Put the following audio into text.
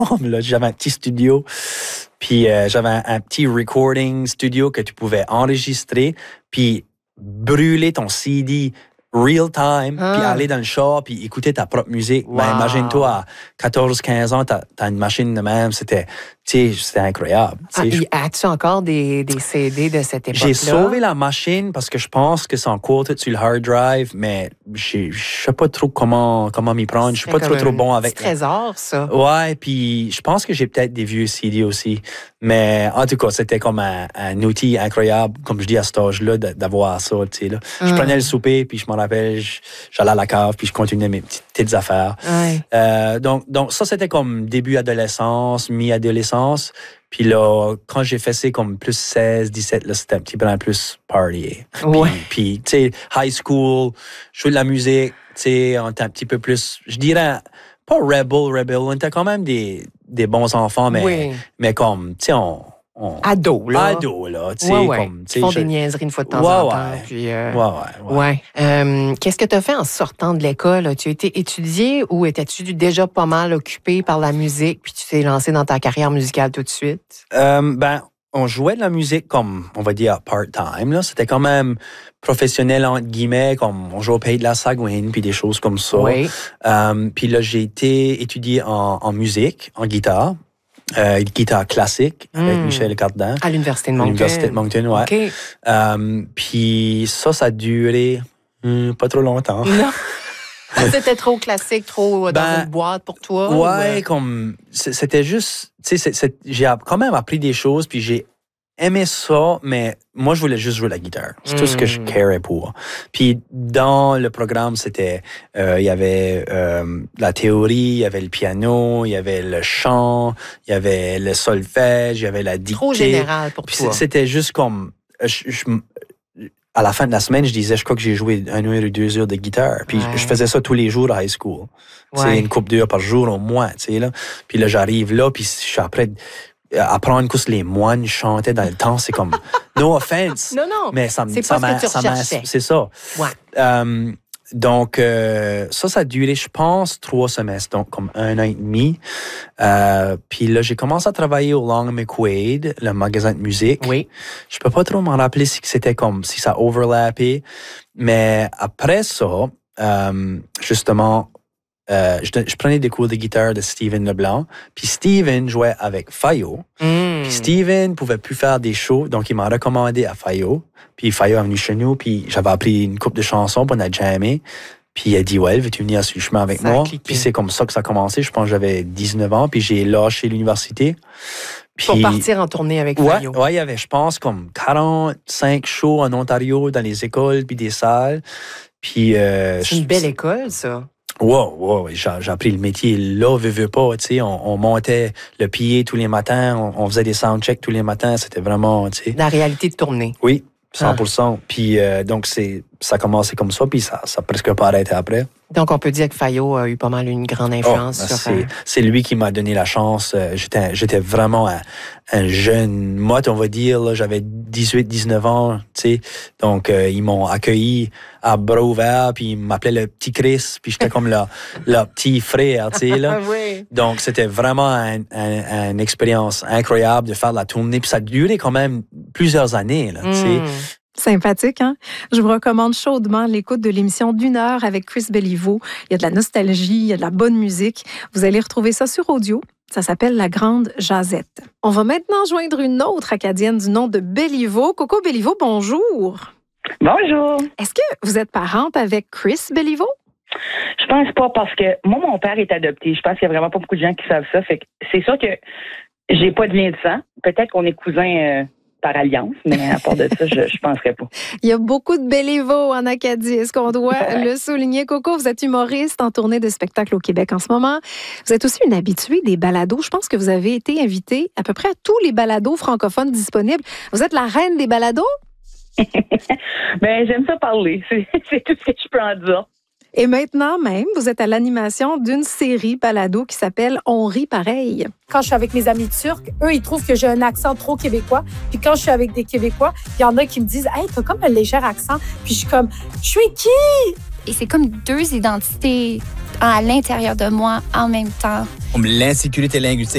là, j'avais un petit studio. Puis j'avais un petit recording studio que tu pouvais enregistrer. Puis brûler ton CD real time, puis aller dans le char, puis écouter ta propre musique. Wow. Ben, imagine-toi, à 14-15 ans, t'as une machine de même. C'était incroyable. As-tu encore des CD de cette époque-là? J'ai sauvé la machine parce que je pense que c'est encore sur le hard drive, mais je sais pas trop comment m'y prendre. Je suis pas trop bon avec. C'est trésor, ça. Ouais, puis je pense que j'ai peut-être des vieux CD aussi. Mais en tout cas, c'était comme un outil incroyable, comme je dis à cet âge-là, d'avoir ça. Tu sais, là. Je prenais le souper, puis je m'en rappelle, j'allais à la cave, puis je continuais mes petites affaires. Ouais. Donc ça, c'était comme début adolescence, mi-adolescence. Puis là, quand j'ai fait ça comme plus 16, 17, là, c'était un petit peu plus party. Ouais. Puis tu sais, high school, jouer de la musique, tu sais, on était un petit peu plus, je dirais, pas rebel, on était quand même des bons enfants, mais comme, tu sais, Ado, là. Tu sais, comme, ils font des niaiseries une fois de temps en temps. Puis, qu'est-ce que tu as fait en sortant de l'école? As-tu été étudié ou étais-tu déjà pas mal occupé par la musique puis tu t'es lancé dans ta carrière musicale tout de suite? On jouait de la musique comme, on va dire, part-time, là. C'était quand même professionnel, entre guillemets, comme on jouait au Pays de la Sagouine, puis des choses comme ça. Oui. Puis là, j'ai été étudié en musique, en guitare. Guitare classique avec Michel Cardin. À l'Université de Moncton. L'Université de Moncton, ouais. Okay. Puis ça a duré pas trop longtemps. Non. C'était trop classique, trop dans une boîte pour toi? Ouais, comme c'était juste, tu sais, j'ai quand même appris des choses, puis j'ai aimé ça, mais moi, je voulais juste jouer la guitare. C'est tout ce que je carais pour. Puis dans le programme, c'était, il y avait la théorie, il y avait le piano, il y avait le chant, il y avait le solfège, il y avait la dictée. Trop général pour toi. C'était juste comme, à la fin de la semaine, je disais, je crois que j'ai joué 1 heure ou 2 heures de guitare. Puis je faisais ça tous les jours à high school. C'est une couple d'heures par jour au moins, tu sais, là. Puis là, j'arrive là, puis je suis après apprendre que les moines chantaient dans le temps, c'est comme no offense. Non. Mais ça c'est pas ce que tu recherchais. C'est ça. Ouais. Donc, ça a duré, je pense, 3 semestres, donc comme 1 an et demi. Puis là, j'ai commencé à travailler au Long McQuaid, le magasin de musique. Oui. Je peux pas trop m'en rappeler si c'était comme, si ça overlappait. Mais après ça, justement, je prenais des cours de guitare de Steven Leblanc. Puis Steven jouait avec Fayot. Puis Steven pouvait plus faire des shows, donc il m'a recommandé à Fayot. Puis Fayot est venu chez nous, puis j'avais appris une couple de chansons, puis on a jammé. Puis il a dit, ouais, veux-tu venir sur le chemin avec moi? Puis c'est comme ça que ça a commencé. Je pense que j'avais 19 ans, puis j'ai lâché l'université. Puis, pour partir en tournée avec Fayot. Ouais, il y avait, je pense, comme 45 shows en Ontario, dans les écoles, puis des salles. Puis, c'est une belle école, ça. Wow, j'ai appris le métier là, veux pas, tu sais, on montait le pied tous les matins, on faisait des soundchecks tous les matins, c'était vraiment, tu sais. La réalité de tournée. Oui, 100%. Puis donc ça a commencé comme ça, puis ça a presque pas arrêté après. Donc on peut dire que Fayot a eu pas mal une grande influence sur... C'est lui qui m'a donné la chance. J'étais vraiment un jeune motte, on va dire. Là, j'avais 18-19 ans, tu sais. Donc ils m'ont accueilli à bras ouverts, puis ils m'appelaient le petit Chris, puis j'étais comme leur petit frère, tu sais. Là. Oui. Donc c'était vraiment une expérience incroyable de faire de la tournée, puis ça a duré quand même plusieurs années, là, tu sais. Sympathique, hein? Je vous recommande chaudement l'écoute de l'émission d'1 heure avec Chris Béliveau. Il y a de la nostalgie, il y a de la bonne musique. Vous allez retrouver ça sur audio. Ça s'appelle La Grande Jazette. On va maintenant joindre une autre Acadienne du nom de Béliveau. Coco Béliveau, bonjour. Bonjour. Est-ce que vous êtes parente avec Chris Béliveau? Je pense pas parce que moi, mon père est adopté. Je pense qu'il y a vraiment pas beaucoup de gens qui savent ça. Fait que c'est sûr que j'ai pas de lien de sang. Peut-être qu'on est cousins par alliance, mais à part de ça, je penserais pas. Il y a beaucoup de Béliveau en Acadie. Est-ce qu'on doit le souligner? Coco, vous êtes humoriste en tournée de spectacle au Québec en ce moment. Vous êtes aussi une habituée des balados. Je pense que vous avez été invitée à peu près à tous les balados francophones disponibles. Vous êtes la reine des balados? Ben, j'aime ça parler. C'est tout ce que je peux en dire. Et maintenant même, vous êtes à l'animation d'une série balado qui s'appelle On rit pareil. Quand je suis avec mes amis turcs, eux, ils trouvent que j'ai un accent trop québécois. Puis quand je suis avec des Québécois, il y en a qui me disent « Hey, t'as comme un léger accent. » Puis je suis comme « Je suis qui? » Et c'est comme 2 identités à l'intérieur de moi en même temps. L'insécurité linguistique